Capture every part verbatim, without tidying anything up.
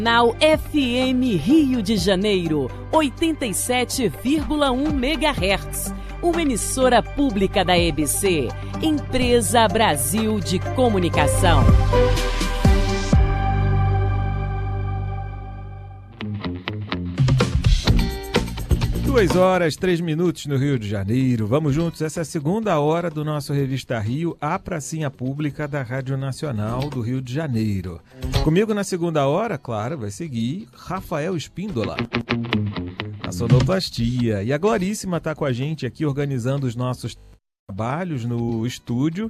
Canal F M Rio de Janeiro, oitenta e sete vírgula um megahertz. Uma emissora pública da E B C, Empresa Brasil de Comunicação. Duas horas, três minutos no Rio de Janeiro. Vamos juntos, essa é a segunda hora do nosso Revista Rio, a pracinha pública da Rádio Nacional do Rio de Janeiro. Comigo na segunda hora, claro, vai seguir Rafael Espíndola, a sonoplastia. E a Gloríssima está com a gente aqui organizando os nossos trabalhos no estúdio.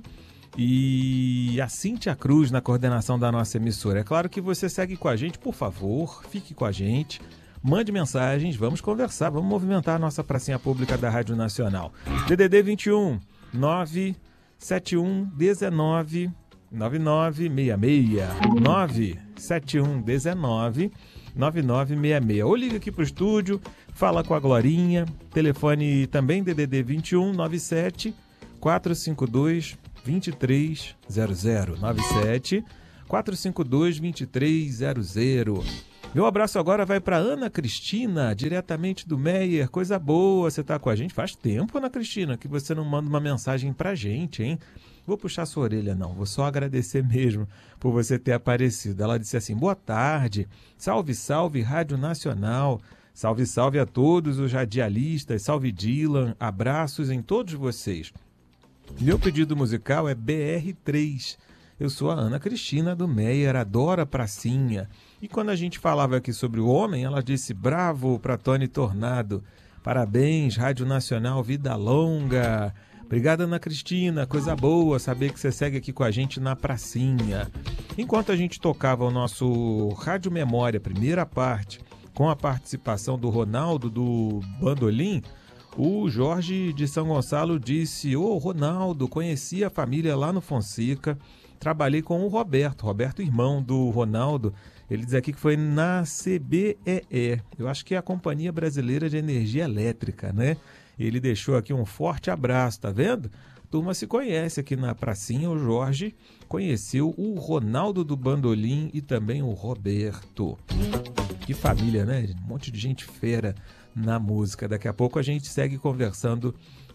E a Cíntia Cruz na coordenação da nossa emissora. É claro que você segue com a gente, por favor, fique com a gente. Mande mensagens, vamos conversar, vamos movimentar a nossa pracinha pública da Rádio Nacional. D D D vinte e um, nove sete um um nove nove nove seis seis, nove sete um um nove nove nove seis seis. Ou liga aqui para o estúdio, fala com a Glorinha, telefone também D D D vinte e um, nove sete quatro cinco dois dois três zero zero, nove sete quatro cinco dois dois três zero zero. Meu abraço agora vai para Ana Cristina, diretamente do Meier. Coisa boa, você está com a gente. Faz tempo, Ana Cristina, que você não manda uma mensagem para a gente, hein? Vou puxar sua orelha, não. Vou só agradecer mesmo por você ter aparecido. Ela disse assim, boa tarde, salve, salve, Rádio Nacional. Salve, salve a todos os radialistas, salve Dylan, abraços em todos vocês. Meu pedido musical é B R três. Eu sou a Ana Cristina do Meier, adoro a pracinha. E quando a gente falava aqui sobre o homem, ela disse, bravo para Tony Tornado. Parabéns, Rádio Nacional, vida longa. Obrigada, Ana Cristina, coisa boa saber que você segue aqui com a gente na pracinha. Enquanto a gente tocava o nosso Rádio Memória, primeira parte, com a participação do Ronaldo, do Bandolim, o Jorge de São Gonçalo disse, ô Ronaldo, conheci a família lá no Fonseca, trabalhei com o Roberto, Roberto, irmão do Ronaldo. Ele diz aqui que foi na C B E E, eu acho que é a Companhia Brasileira de Energia Elétrica, né? Ele deixou aqui um forte abraço, tá vendo? A turma se conhece aqui na pracinha, o Jorge conheceu o Ronaldo do Bandolim e também o Roberto. Que família, né? Um monte de gente fera na música. Daqui a pouco a gente segue conversando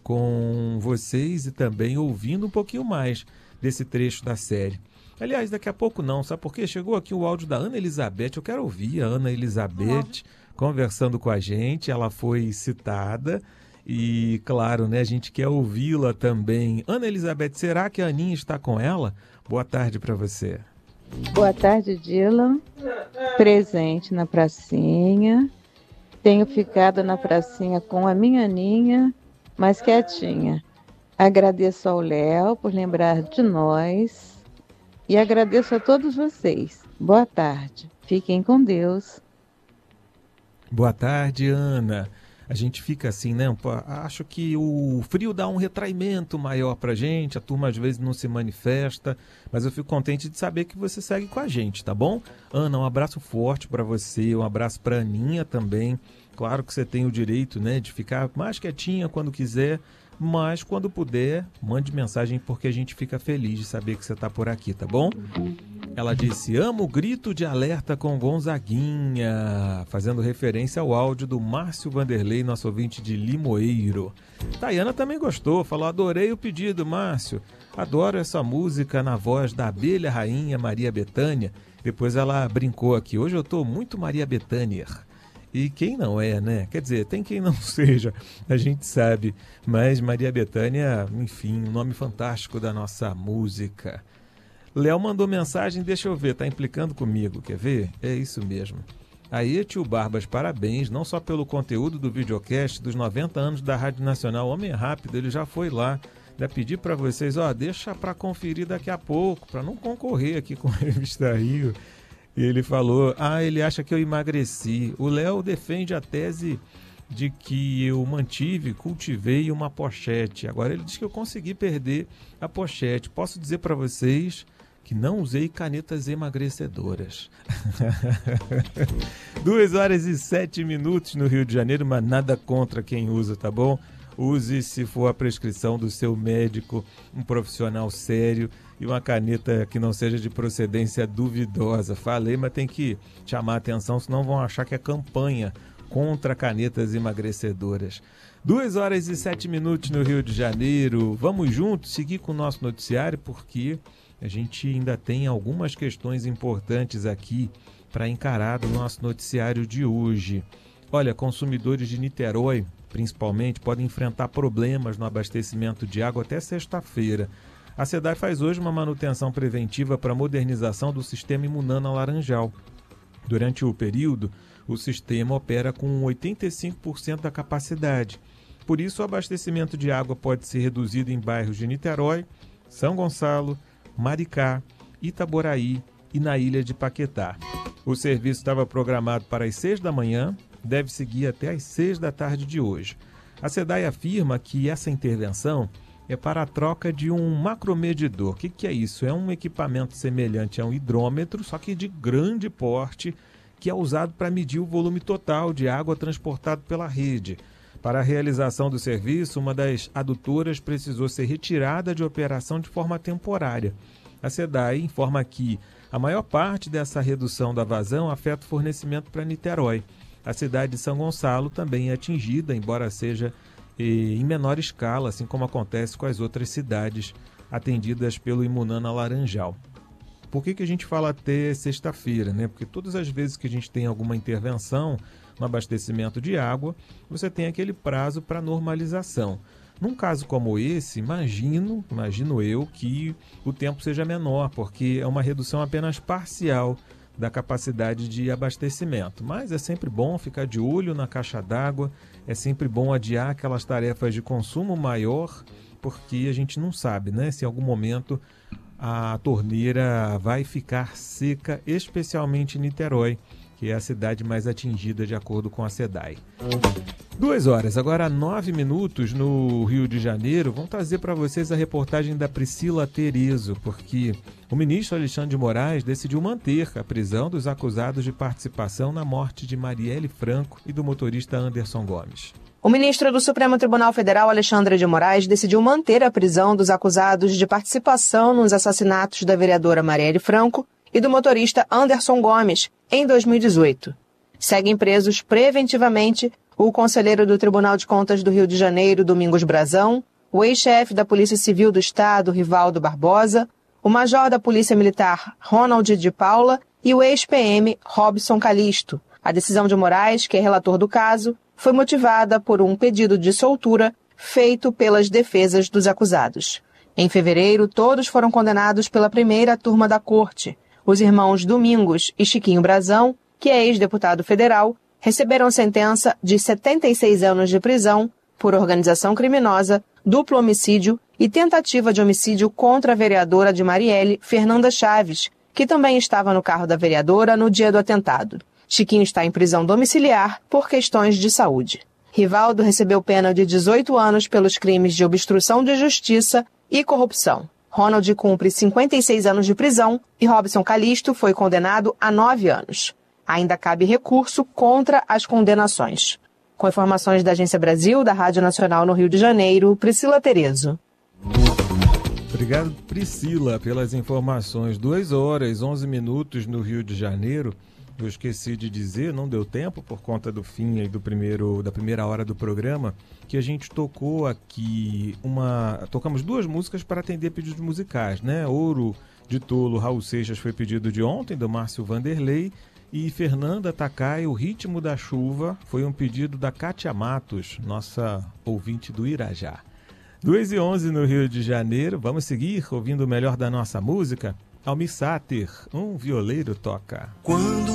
com vocês e também ouvindo um pouquinho mais desse trecho da série. Aliás, daqui a pouco não, sabe por quê? Chegou aqui o áudio da Ana Elizabeth, eu quero ouvir a Ana Elizabeth conversando com a gente, ela foi citada e, claro, né, a gente quer ouvi-la também. Ana Elizabeth, será que a Aninha está com ela? Boa tarde para você. Boa tarde, Dylan. Presente na pracinha. Tenho ficado na pracinha com a minha Aninha, mais quietinha. Agradeço ao Léo por lembrar de nós. E agradeço a todos vocês. Boa tarde. Fiquem com Deus. Boa tarde, Ana. A gente fica assim, né? Acho que o frio dá um retraimento maior pra gente. A turma às vezes não se manifesta. Mas eu fico contente de saber que você segue com a gente, tá bom? Ana, um abraço forte pra você. Um abraço pra Aninha também. Claro que você tem o direito, né, de ficar mais quietinha quando quiser. Mas quando puder, mande mensagem porque a gente fica feliz de saber que você está por aqui, tá bom? Ela disse, amo o grito de alerta com Gonzaguinha, fazendo referência ao áudio do Márcio Vanderlei, nosso ouvinte de Limoeiro. Tayana também gostou, falou, adorei o pedido, Márcio. Adoro essa música na voz da abelha rainha Maria Bethânia. Depois ela brincou aqui, hoje eu estou muito Maria Bethânia. E quem não é, né? Quer dizer, tem quem não seja, a gente sabe. Mas Maria Bethânia, enfim, um nome fantástico da nossa música. Léo mandou mensagem, deixa eu ver, tá implicando comigo, quer ver? É isso mesmo. Aí, tio Barbas, parabéns, não só pelo conteúdo do videocast dos noventa anos da Rádio Nacional. Homem rápido, ele já foi lá. Já pedi para vocês, ó, deixa para conferir daqui a pouco, para não concorrer aqui com a Revista Rio. E ele falou, ah, ele acha que eu emagreci. O Léo defende a tese de que eu mantive, cultivei uma pochete. Agora ele diz que eu consegui perder a pochete. Posso dizer para vocês que não usei canetas emagrecedoras. Duas horas e sete minutos no Rio de Janeiro, mas nada contra quem usa, tá bom? Use se for a prescrição do seu médico, um profissional sério e uma caneta que não seja de procedência duvidosa. Falei, mas tem que chamar a atenção, senão vão achar que é campanha contra canetas emagrecedoras. Duas horas e sete minutos no Rio de Janeiro. Vamos juntos seguir com o nosso noticiário, porque a gente ainda tem algumas questões importantes aqui para encarar do nosso noticiário de hoje. Olha, consumidores de Niterói, principalmente, podem enfrentar problemas no abastecimento de água até sexta-feira. A SEDAI faz hoje uma manutenção preventiva para a modernização do sistema Imunana Laranjal. Durante o período, o sistema opera com oitenta e cinco por cento da capacidade. Por isso, o abastecimento de água pode ser reduzido em bairros de Niterói, São Gonçalo, Maricá, Itaboraí e na ilha de Paquetá. O serviço estava programado para as seis da manhã, deve seguir até às seis da tarde de hoje. A SEDAI afirma que essa intervenção é para a troca de um macromedidor. O que, que é isso? É um equipamento semelhante a um hidrômetro, só que de grande porte, que é usado para medir o volume total de água transportado pela rede. Para a realização do serviço, uma das adutoras precisou ser retirada de operação de forma temporária. A SEDAI informa que a maior parte dessa redução da vazão afeta o fornecimento para Niterói. A cidade de São Gonçalo também é atingida, embora seja eh, em menor escala, assim como acontece com as outras cidades atendidas pelo Imunana Laranjal. Por que, que a gente fala até sexta-feira, né? Porque todas as vezes que a gente tem alguma intervenção no abastecimento de água, você tem aquele prazo para normalização. Num caso como esse, imagino, imagino eu, que o tempo seja menor, porque é uma redução apenas parcial da capacidade de abastecimento. Mas é sempre bom ficar de olho na caixa d'água, é sempre bom adiar aquelas tarefas de consumo maior, porque a gente não sabe, né, se em algum momento a torneira vai ficar seca, especialmente em Niterói, que é a cidade mais atingida de acordo com a SEDAI. Duas horas, agora nove minutos no Rio de Janeiro. Vamos trazer para vocês a reportagem da Priscila Terezo, porque o ministro Alexandre de Moraes decidiu manter a prisão dos acusados de participação na morte de Marielle Franco e do motorista Anderson Gomes. O ministro do Supremo Tribunal Federal, Alexandre de Moraes, decidiu manter a prisão dos acusados de participação nos assassinatos da vereadora Marielle Franco e do motorista Anderson Gomes em dois mil e dezoito. Seguem presos preventivamente o conselheiro do Tribunal de Contas do Rio de Janeiro, Domingos Brazão, o ex-chefe da Polícia Civil do Estado, Rivaldo Barbosa, o major da Polícia Militar, Ronald de Paula, e o ex-P M, Robson Calisto. A decisão de Moraes, que é relator do caso, foi motivada por um pedido de soltura feito pelas defesas dos acusados. Em fevereiro, todos foram condenados pela primeira turma da corte. Os irmãos Domingos e Chiquinho Brazão, que é ex-deputado federal, receberam sentença de setenta e seis anos de prisão por organização criminosa, duplo homicídio e tentativa de homicídio contra a vereadora de Marielle, Fernanda Chaves, que também estava no carro da vereadora no dia do atentado. Chiquinho está em prisão domiciliar por questões de saúde. Rivaldo recebeu pena de dezoito anos pelos crimes de obstrução de justiça e corrupção. Ronald cumpre cinquenta e seis anos de prisão e Robson Calisto foi condenado a nove anos. Ainda cabe recurso contra as condenações. Com informações da Agência Brasil, da Rádio Nacional no Rio de Janeiro, Priscila Terezo. Obrigado, Priscila, pelas informações. duas horas, onze minutos no Rio de Janeiro. Eu esqueci de dizer, não deu tempo por conta do fim aí do primeiro, da primeira hora do programa, que a gente tocou aqui uma... Tocamos duas músicas para atender pedidos musicais, né? Ouro de Tolo, Raul Seixas foi pedido de ontem, do Márcio Vanderlei, e Fernanda Takai, O Ritmo da Chuva, foi um pedido da Kátia Matos, nossa ouvinte do Irajá. duas e onze no Rio de Janeiro, vamos seguir ouvindo o melhor da nossa música? Almir Sater, Um Violeiro Toca. Quando